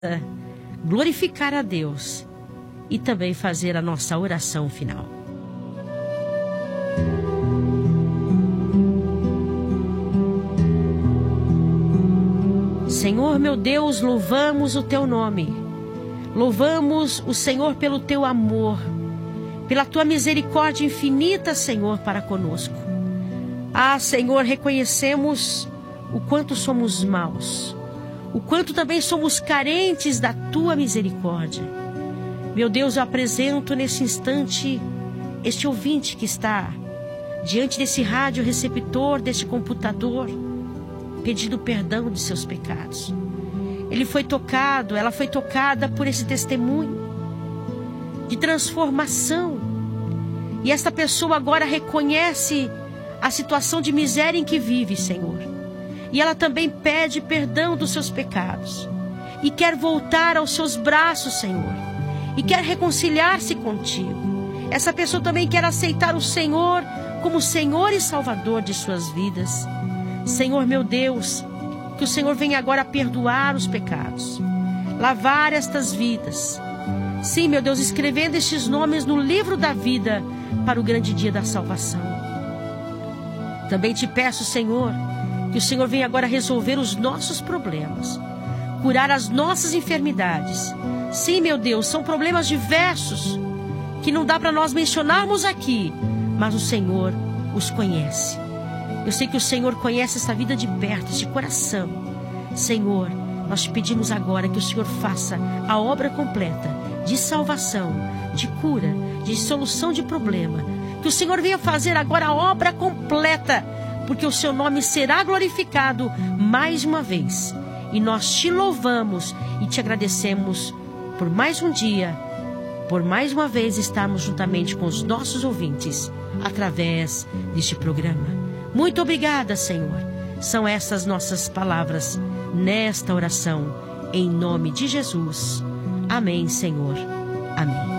glorificar a Deus e também fazer a nossa oração final. Senhor meu Deus, louvamos o Teu nome. Louvamos o Senhor pelo Teu amor, pela Tua misericórdia infinita, Senhor, para conosco. Ah, Senhor, reconhecemos o quanto somos maus, o quanto também somos carentes da Tua misericórdia. Meu Deus, eu apresento nesse instante este ouvinte que está diante desse rádio receptor, deste computador, pedindo perdão de seus pecados. Ele foi tocado, ela foi tocada por esse testemunho de transformação. E esta pessoa agora reconhece a situação de miséria em que vive, Senhor. E ela também pede perdão dos seus pecados. E quer voltar aos seus braços, Senhor. E quer reconciliar-se contigo. Essa pessoa também quer aceitar o Senhor como Senhor e Salvador de suas vidas. Senhor meu Deus, que o Senhor venha agora perdoar os pecados, lavar estas vidas. Sim, meu Deus, escrevendo estes nomes no livro da vida para o grande dia da salvação. Também te peço, Senhor, que o Senhor venha agora resolver os nossos problemas, curar as nossas enfermidades. Sim, meu Deus, são problemas diversos que não dá para nós mencionarmos aqui, mas o Senhor os conhece. Eu sei que o Senhor conhece essa vida de perto, esse coração. Senhor, nós te pedimos agora que o Senhor faça a obra completa de salvação, de cura, de solução de problema. Que o Senhor venha fazer agora a obra completa, porque o seu nome será glorificado mais uma vez. E nós te louvamos e te agradecemos por mais um dia, por mais uma vez estarmos juntamente com os nossos ouvintes através deste programa. Muito obrigada, Senhor. São essas nossas palavras nesta oração, em nome de Jesus. Amém, Senhor. Amém.